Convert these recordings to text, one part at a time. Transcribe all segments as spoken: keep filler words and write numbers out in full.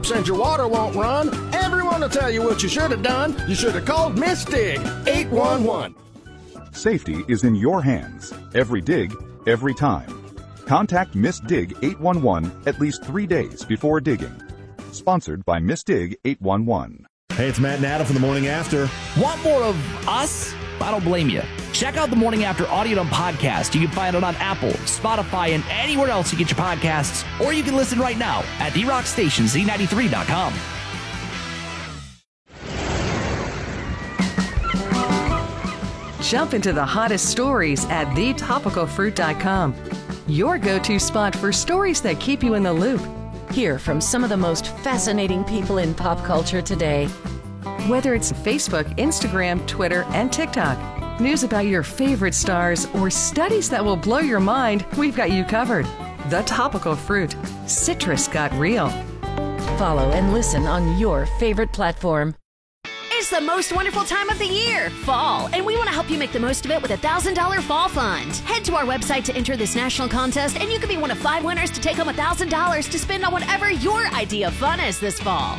and your water won't run. Everyone will tell you what you should have done. You should have called Miss Dig eight one one. Safety is in your hands. Every dig, every time. Contact Miss Dig eight one one at least three days before digging. Sponsored by Miss Dig eight one one. Hey, it's Matt and Adam from The Morning After. Want more of us? I don't blame you. Check out The Morning After audio and podcast. You can find it on Apple, Spotify, and anywhere else you get your podcasts. Or you can listen right now at the rock station Z ninety-three dot com. Jump into the hottest stories at the topical fruit dot com. Your go-to spot for stories that keep you in the loop. Hear from some of the most fascinating people in pop culture today. Whether it's Facebook, Instagram, Twitter, and TikTok, news about your favorite stars, or studies that will blow your mind, we've got you covered. The Topical Fruit. Citrus got real. Follow and listen on your favorite platform. It's the most wonderful time of the year, fall, and we want to help you make the most of it with a one thousand dollars Fall Fund. Head to our website to enter this national contest, and you could be one of five winners to take home one thousand dollars to spend on whatever your idea of fun is this fall.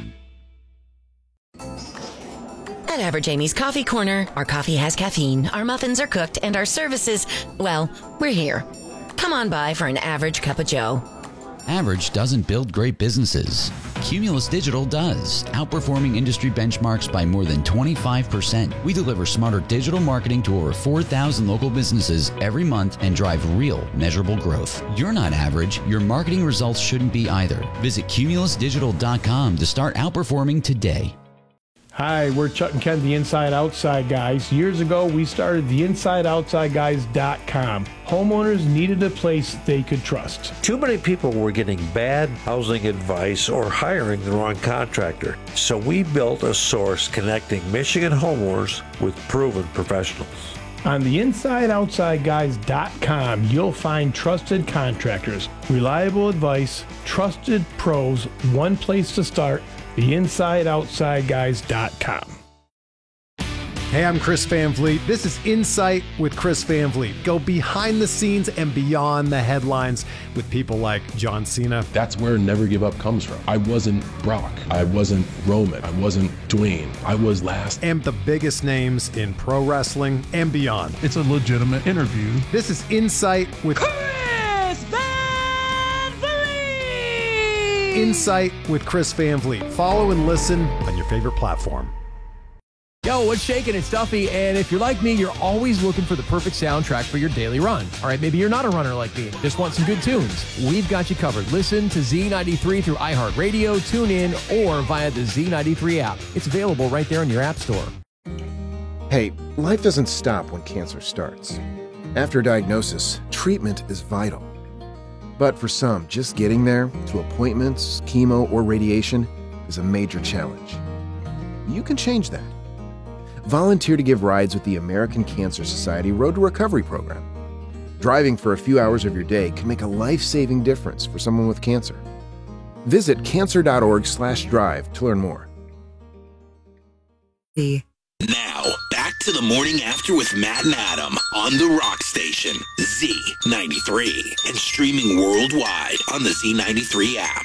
At Average Amy's Coffee Corner, our coffee has caffeine, our muffins are cooked, and our services, well, we're here. Come on by for an average cup of joe. Average doesn't build great businesses. Cumulus Digital does, outperforming industry benchmarks by more than twenty-five percent. We deliver smarter digital marketing to over four thousand local businesses every month and drive real, measurable growth. You're not average. Your marketing results shouldn't be either. Visit cumulus digital dot com to start outperforming today. Hi, we're Chuck and Ken, the Inside Outside Guys. Years ago, we started the inside outside guys dot com. Homeowners needed a place they could trust. Too many people were getting bad housing advice or hiring the wrong contractor. So we built a source connecting Michigan homeowners with proven professionals. On the inside outside guys dot com, you'll find trusted contractors, reliable advice, trusted pros, one place to start, the inside outside guys dot com. Hey, I'm Chris Van Vliet. This is Insight with Chris Van Vliet. Go behind the scenes and beyond the headlines with people like John Cena. That's where Never Give Up comes from. I wasn't Brock. I wasn't Roman. I wasn't Dwayne. I was last. And the biggest names in pro wrestling and beyond. It's a legitimate interview. This is Insight with Chris Van Vliet. Insight with Chris Van Vliet. Follow and listen on your favorite platform. Yo, what's shaking? It's Duffy, and if you're like me, you're always looking for the perfect soundtrack for your daily run. All right, maybe you're not a runner like me, just want some good tunes. We've got you covered. Listen to Z ninety-three through iHeartRadio, TuneIn, or via the Z ninety-three app. It's available right there in your app store. Hey, life doesn't stop when cancer starts. After diagnosis, treatment is vital. But for some, just getting there, to appointments, chemo, or radiation, is a major challenge. You can change that. Volunteer to give rides with the American Cancer Society Road to Recovery program. Driving for a few hours of your day can make a life-saving difference for someone with cancer. Visit cancer.org slash drive to learn more. Now, back to the Morning After with Matt and Adam on the Rock Station, Z ninety-three, and streaming worldwide on the Z ninety-three app.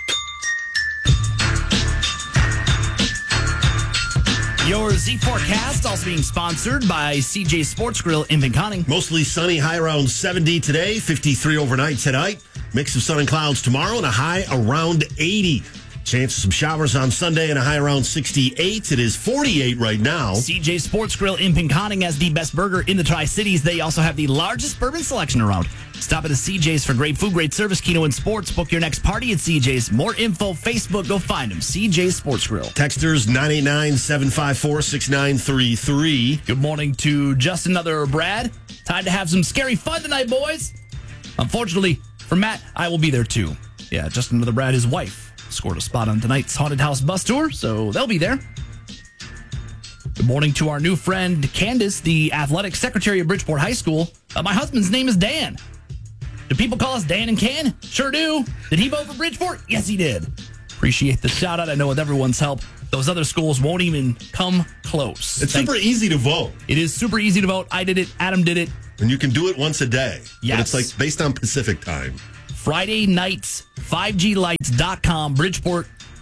Your Z forecast also being sponsored by C J Sports Grill in Pinconning. Mostly sunny, high around seventy today, fifty-three overnight tonight. Mix of sun and clouds tomorrow and a high around eighty. Chance of some showers on Sunday and a high around sixty-eight. It is forty-eight right now. C J Sports Grill in Pinconning has the best burger in the Tri-Cities. They also have the largest bourbon selection around. Stop at a C J's for great food, great service, Keno and sports. Book your next party at C J's. More info, Facebook. Go find them. C J Sports Grill. Texters nine eight nine, seven five four, six nine three three. Good morning to just another Brad. Time to have some scary fun tonight, boys. Unfortunately, for Matt, I will be there too. Yeah, just another Brad, his wife, scored a spot on tonight's Haunted House bus tour, so they'll be there. Good morning to our new friend, Candace, the athletic secretary of Bridgeport High School. Uh, my husband's name is Dan. Do people call us Dan and Ken? Sure do. Did he vote for Bridgeport? Yes, he did. Appreciate the shout out. I know with everyone's help, those other schools won't even come close. It's Thank super easy to vote. It is super easy to vote. I did it. Adam did it. And you can do it once a day. Yes. But it's like based on Pacific time. Friday nights, five G lights dot com, Bridgeport.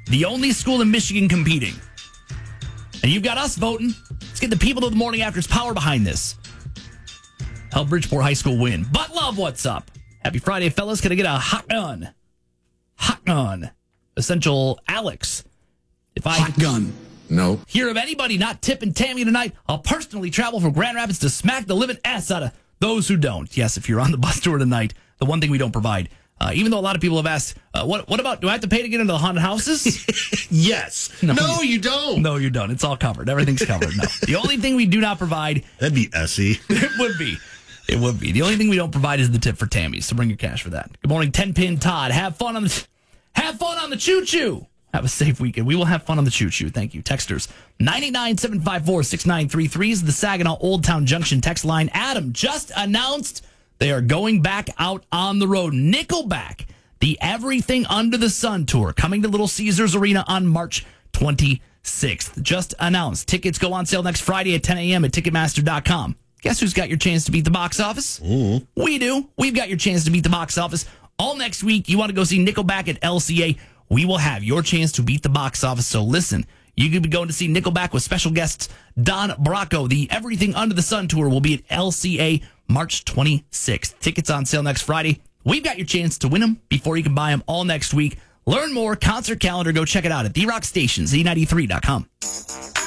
The only school in Michigan competing. And you've got us voting. Let's get the people of the morning after's power behind this. Help Bridgeport High School win. But love, what's up? Happy Friday, fellas. Can I get a hot gun? Hot gun. Essential Alex. If I hot gun. No. Hear of anybody not tipping Tammy tonight, I'll personally travel from Grand Rapids to smack the living ass out of those who don't. Yes, if you're on the bus tour tonight, the one thing we don't provide. Uh, even though a lot of people have asked, uh, what what about, do I have to pay to get into the haunted houses? Yes. No, no, you don't. No, you don't. It's all covered. Everything's covered. No. The only thing we do not provide. That'd be Essie. It would be. It would be. The only thing we don't provide is the tip for Tammy, so bring your cash for that. Good morning, ten pin Todd. Have fun on the, have fun on the choo-choo. Have a safe weekend. We will have fun on the choo-choo. Thank you. Texters. nine eight nine, seven five four, six nine three three is the Saginaw Old Town Junction text line. Adam just announced they are going back out on the road. Nickelback. The Everything Under the Sun tour coming to Little Caesars Arena on March twenty-sixth. Just announced. Tickets go on sale next Friday at ten a.m. at Ticketmaster dot com. Guess who's got your chance to beat the box office? Mm. We do. We've got your chance to beat the box office. All next week, you want to go see Nickelback at L C A, we will have your chance to beat the box office. So listen, you could be going to see Nickelback with special guests Don Bracco. The Everything Under the Sun tour will be at L C A March twenty-sixth. Tickets on sale next Friday. We've got your chance to win them before you can buy them all next week. Learn more, concert calendar, go check it out at The Rock Station, Z ninety-three dot com.